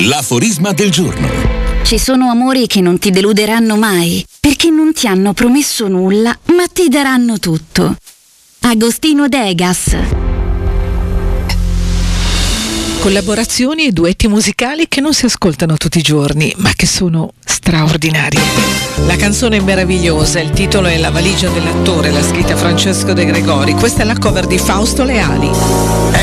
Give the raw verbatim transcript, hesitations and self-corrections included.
L'aforisma del giorno. Ci sono amori che non ti deluderanno mai, perché non ti hanno promesso nulla, ma ti daranno tutto. Agostino Degas. Collaborazioni e duetti musicali che non si ascoltano tutti i giorni, ma che sono straordinari. La canzone è meravigliosa, il titolo è La valigia dell'attore, l'ha scritta Francesco De Gregori. Questa è la cover di Fausto Leali.